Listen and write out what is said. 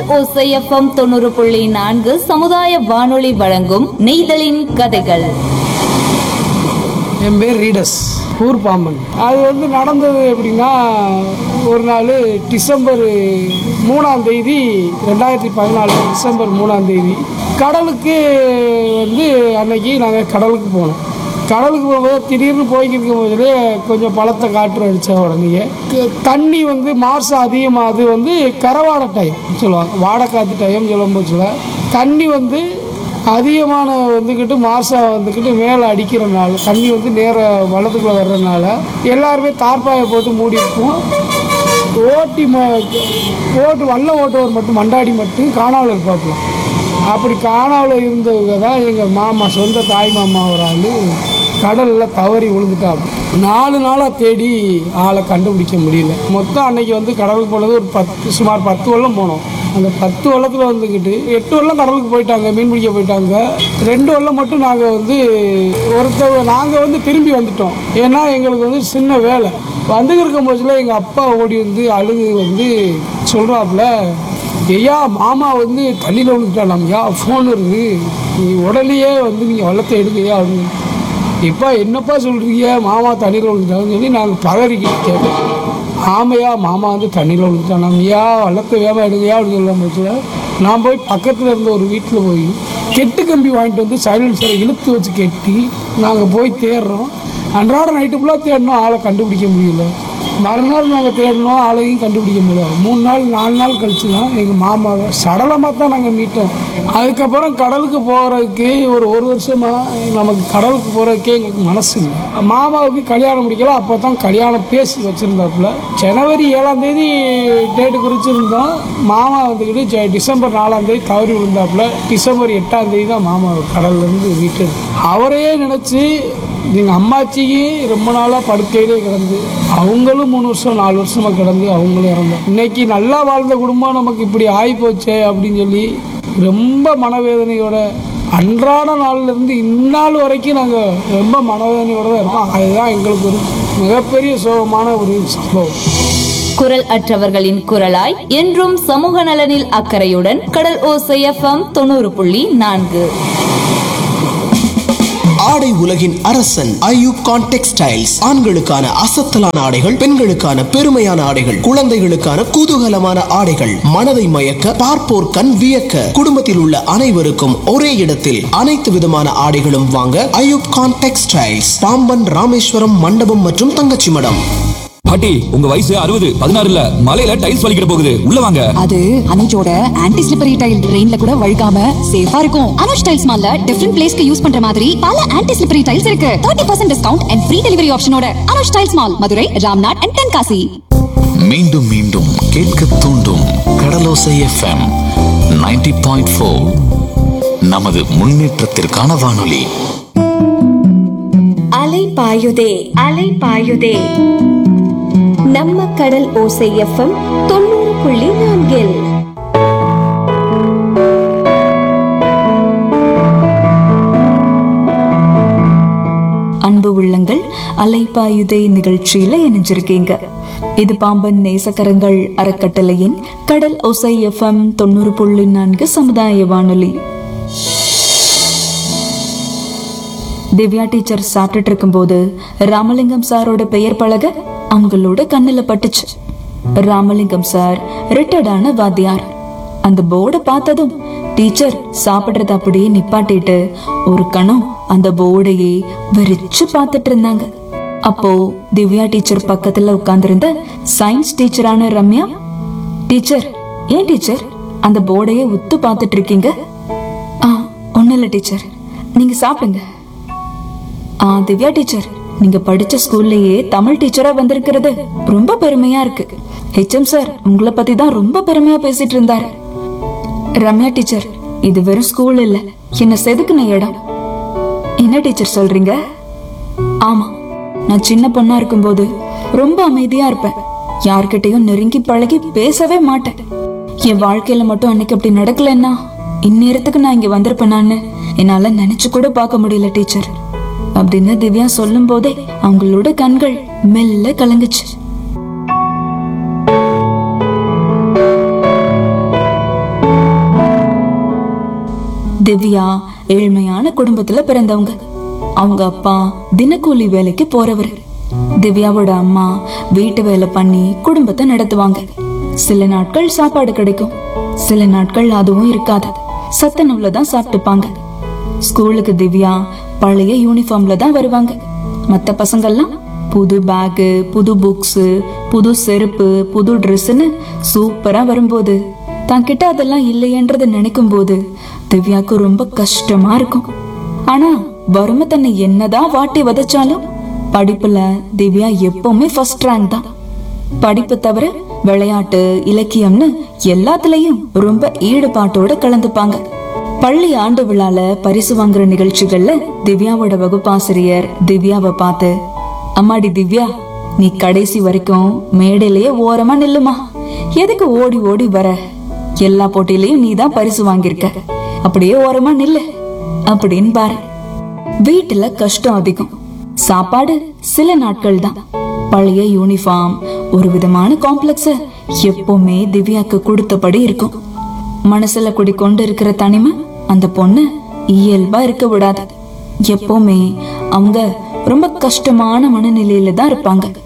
ஓசை எஃப்எம் 90.4 சமுதாய வானொலி வழங்கும் நெய்தலின் கதைகள். என் பேர் ரீடஸ், ஊர் பாம்பன். அது நடந்தது எப்படின்னா, ஒரு நாள் டிசம்பர் 3ஆம் தேதி 2014 டிசம்பர் 3ஆம் தேதி கடலுக்கு அன்னைக்கு நாங்கள் கடலுக்கு போனோம். கடலுக்கு போகும்போது திடீர்னு போய்கிட்டு இருக்கும்போது கொஞ்சம் பலத்தை காற்று அடித்த உடனே தண்ணி மார்ச் அதிகமாக, அது கரவாடை டைம் சொல்லுவாங்க, வாடைக்காற்று டைம் சொல்லும்போது தண்ணி அதிகமான மார்சா மேலே அடிக்கிறனால தண்ணி நேர வளத்துக்குள்ளே வர்றதுனால எல்லாருமே தார்பாயை போட்டு மூடி இருப்போம். வல்லம் ஓட்டுவர் மட்டும் மண்டாடி மட்டும் காணாமல் இருப்பாப்புல. அப்படி காணாமல் இருந்தவங்க தான் எங்கள் மாமா, சொந்த தாய் மாமா ஒரு ஆள் கடலில் தவறி விழுந்துட்டாங்க. 4 நாளாக தேடி ஆளை கண்டுபிடிக்க முடியல. மொத்தம் அன்னைக்கு கடலுக்கு போனது சுமார் 10 வெள்ளம் போனோம். அந்த 10 வெள்ளத்தில் 8 வெள்ளம் கடலுக்கு போயிட்டாங்க, மீன் பிடிக்க போயிட்டாங்க. 2 வெள்ளம் மட்டும் நாங்கள் திரும்பி வந்துட்டோம். ஏன்னா எங்களுக்கு சின்ன வேலை இருக்கும் போதுல எங்கள் அப்பா ஓடி அழுது சொல்கிறாப்புல, ஐயா மாமா தண்ணியில் விழுந்துட்டான், ஐயா ஃபோன் இருக்குது, நீ உடலையே நீங்கள் வெள்ளத்தை எடுக்கையா அப்படின்னு. இப்போ என்னப்பா சொல்கிறீங்க, மாமா தண்ணியில் விழுந்துட்டாங்கன்னு சொல்லி நாங்கள் பதறிக்கிட்டு கேட்டோம். ஆமையா மாமா தண்ணியில் விழுந்துட்டான், ஐயா வெள்ளத்தை வேகமாக எடுக்கையா அப்படின்னு சொல்லும் போச்சுல, நான் போய் பக்கத்தில் இருந்த ஒரு வீட்டில் போய் கெட்டு கம்பி வாங்கிட்டு சைலன்சரை இழுத்து வச்சு கெட்டி நாங்கள் போய் தேடுறோம். அன்றாட நைட்டு ஃபுல்லாக தேடணும், ஆளை கண்டுபிடிக்க முடியல. மறுநாள் நாங்கள் தேடணும், ஆளையும் கண்டுபிடிக்க முடியல. 3 நாள் 4 நாள் கழிச்சு தான் எங்கள் மாமாவை சடலமாக தான் நாங்கள் மீட்டோம். அதுக்கப்புறம் கடலுக்கு போகிறதுக்கு ஒரு வருஷமாக நமக்கு கடலுக்கு போகிறதுக்கே எங்களுக்கு மனசு இல்லை. மாமாவுக்கு கல்யாணம் முடிக்கல, அப்போ தான் கல்யாணம் பேசி வச்சுருந்தாப்புல. ஜனவரி 7ஆம் தேதி டேட்டு குறிச்சிருந்தோம். மாமா டிசம்பர் 4ஆம் தேதி தவறி விழுந்தாப்புல. டிசம்பர் 8ஆம் தேதி தான் மாமா கடல்லேருந்து மீட்டு. அவரையே நினச்சி எங்கள் அம்மாச்சிக்கு ரொம்ப நாளாக படுக்கையிலே கிடந்து, அவங்களும் 3 வருஷம் 4 வருஷமாக கிடந்து அவங்களும் இறந்தோம். இன்னைக்கு நல்லா வாழ்ந்த குடும்பம் நமக்கு இப்படி ஆகிப்போச்சே அப்படின்னு சொல்லி ரொம்ப மனவேதனையோட அன்றாட நாள்லேருந்து இந்நாள் வரைக்கும் நாங்கள் ரொம்ப மனவேதனையோட தான் இருக்கோம். அதுதான் எங்களுக்கு ஒரு மிகப்பெரிய சோகமான ஒரு சம்பவம். குரல் அற்றவர்களின் குரலாய் என்றும் சமூக நலனில் அக்கறையுடன் கடல் ஓசை எஃப்எம் 90.4. ஆடை உலகின் அரசன் ஐயூப் கான் டெக்ஸ்டைல்ஸ். ஆண்களுக்கான அசத்தலான ஆடைகள், பெண்களுக்கான பெருமையான ஆடைகள், குழந்தைகளுக்கான குதூகலமான ஆடைகள், மனதை மயக்க பார்ப்போர் கண் வியக்க, குடும்பத்தில் உள்ள அனைவருக்கும் ஒரே இடத்தில் அனைத்து விதமான ஆடைகளும் வாங்க ஐயூப் கான் டெக்ஸ்டைல்ஸ், பாம்பன், ராமேஸ்வரம், மண்டபம் மற்றும் தங்கச்சி மடம். பாட்டி, உங்க வயசு 60, 16 இல்ல, மலையில டைல்ஸ் வலிக்கிற போகுது, உள்ள வாங்க. அது அனுஜோட ஆன்டி ஸ்லிப்பரி டைல், ரெயின்ல கூட வழுக்காம சேஃபா இருக்கும். அனுஜ் டைல்ஸ் மால்ல டிஃபரண்ட் பிளேஸ்க்கு யூஸ் பண்ற மாதிரி பல ஆன்டி ஸ்லிப்பரி டைல்ஸ் இருக்கு. 30% discount and free delivery ஆப்ஷனோட. Anuj tiles mall, Madurai, Ramnad and Tenkasi. மீண்டும் மீண்டும் கேட்க தூண்டும் கடலோசை எஃப்எம் 90.4. நமது முன்னேற்றத்திற்கான வானொலி. அலை பாயுதே, அலை பாயுதே. நம்ம கடல் ஓசை எஃப்எம் 90.4. அன்பு உள்ளங்கள், அலைப்பாயுதே நிகழ்ச்சியில இணைஞ்சிருக்கீங்க. இது பாம்பன் நேசக்கரங்கள் அறக்கட்டளையின் கடல் ஓசை எஃப்எம் 90.4 சமுதாய வானொலி. திவ்யா டீச்சர் சாப்பிட்டுட்டு இருக்கும்போது ராமலிங்கம் சாரோட பெயர் பலக அவங்களோட கண்ணுல பட்டுச்சு. ராமலிங்கம் சார் ரிட்டையர்டான வாத்தியார். அந்த போர்டை பார்த்ததும் டீச்சர் சாப்பிடுறத அப்படியே நிப்பாட்டிட்டு ஒரு கணம் அந்த போர்டையே வெறிச்சு பார்த்துட்டு இருந்தாங்க. அப்போ திவ்யா டீச்சர் பக்கத்துல உட்கார்ந்திருந்த சயின்ஸ் டீச்சரான ரம்யா, டீச்சர், ஏன் டீச்சர் அந்த போர்டையே உத்து பார்த்துட்டு இருக்கீங்க? ஒன்னும் இல்ல டீச்சர், நீங்க சாப்பிடுங்க. திவ்யா டீச்சர், நீங்க படிச்ச ஸ்கூல்லயே தமிழ் டீச்சரா வந்திருக்கிறது ரொம்ப பெருமையா இருக்கு. HM சார் உங்களை பத்தி தான் ரொம்ப பெருமையா பேசிட்டு இருந்தாரு. ரம்யா டீச்சர், இது வெறும் ஸ்கூல் இல்ல, என்ன செதுக்குன இடம். என்ன டீச்சர் சொல்றீங்க? ஆமா, நான் சின்ன பொண்ணா இருக்கும்போது ரொம்ப அமைதியா இருப்பேன். யார்கிட்டயும் நெருங்கி பழகி பேசவே மாட்டேன். என் வாழ்க்கையில மட்டும் அன்னைக்கு அப்படி நடக்கலன்னா இந்நேரத்துக்கு நான் இங்க வந்திருப்பேனான்னு என்னால நினைச்சு கூட பார்க்க முடியல டீச்சர் அப்படின்னு திவ்யா சொல்லும் போதே அவங்களோட கண்கள் மெல்ல கலங்குச்சு. திவ்யா ஏழ்மையான குடும்பத்துல பிறந்தவங்க. அவங்க அப்பா தினக்கூலி வேலைக்கு போறவர். திவ்யாவோட அம்மா வீட்டு வேலை பண்ணி குடும்பத்தை நடத்துவாங்க. சில நாட்கள் சாப்பாடு கிடைக்கும், சில நாட்கள் அதுவும் இருக்காது. சத்துணவுல தான் சாப்பிட்டுப்பாங்க. ஸ்கூலுக்கு திவ்யா பழைய யூனிஃபார்ம்ல தான் வருவாங்க. மத்த பசங்கள்லாம் புது பேகு, புது புக்ஸ், புது செருப்பு, புது ட்ரெஸ்ன்னு சூப்பரா வரும்போது தான் கிட்ட அதெல்லாம் இல்லையன்றத நினைக்கும் போது திவ்யாக்கு ரொம்ப கஷ்டமா இருக்கும். ஆனா வறுமை தன்னை என்னதான் வாட்டி வதச்சாலும் படிப்புல திவ்யா எப்பவுமே ஃபர்ஸ்ட் ரேங்க் தான். படிப்பு தவிர விளையாட்டு, இலக்கியம்னு எல்லாத்துலயும் ரொம்ப ஈடுபாட்டோட கலந்துப்பாங்க. பள்ளி ஆண்டு விழால பரிசு வாங்குற நிகழ்ச்சிகள்ல திவ்யாவோட வகுப்பாசிரியர் திவ்யாவை பார்த்து, அம்மாடி திவ்யா, நீ கடைசி வரைக்கும் மேடையிலேயே ஓரமா நில்லுமா, எதுக்கு ஓடி ஓடி வர, எல்லா போட்டியிலயும் நீ தான் பரிசு வாங்கியிருக்க, அப்படியே ஓரமா நில்லு அப்படின்னு பாரு. வீட்டுல கஷ்டம் அதிகம், சாப்பாடு சில நாட்கள் தான். பழைய யூனிஃபார்ம் ஒரு விதமான காம்ப்ளெக்ஸ எப்பவுமே திவ்யாக்கு கொடுத்தபடி இருக்கும். மனசுல குடிக்கொண்டு இருக்கிற தனிமை அந்த பொண்ணு இயல்பா இருக்க விடாது. எப்பவுமே அவங்க ரொம்ப கஷ்டமான மனநிலையில தான் இருப்பாங்க.